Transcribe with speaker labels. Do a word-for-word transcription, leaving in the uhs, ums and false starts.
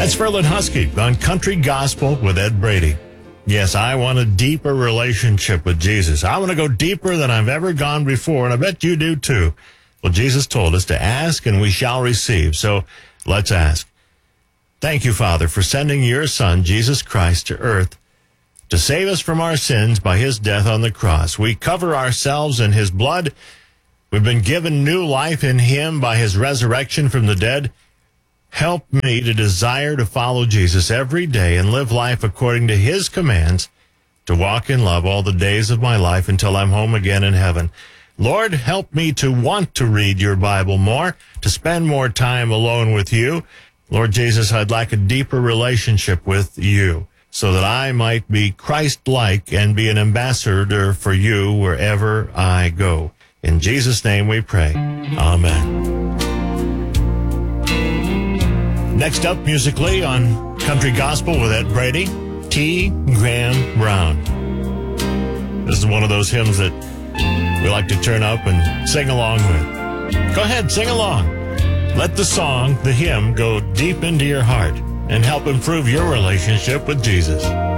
Speaker 1: That's Ferlin Husky on Country Gospel with Ed Brady. Yes, I want a deeper relationship with Jesus. I want to go deeper than I've ever gone before, and I bet you do too. Well, Jesus told us to ask and we shall receive. So let's ask. Thank you, Father, for sending your Son, Jesus Christ, to earth to save us from our sins by his death on the cross. We cover ourselves in his blood. We've been given new life in him by his resurrection from the dead. Help me to desire to follow Jesus every day and live life according to his commands, to walk in love all the days of my life until I'm home again in heaven. Lord, help me to want to read your Bible more, to spend more time alone with you. Lord Jesus, I'd like a deeper relationship with you so that I might be Christ-like and be an ambassador for you wherever I go. In Jesus' name we pray. Amen. Next up musically on Country Gospel with Ed Brady, T. Graham Brown. This is one of those hymns that we like to turn up and sing along with. Go ahead, sing along. Let the song, the hymn, go deep into your heart and help improve your relationship with Jesus.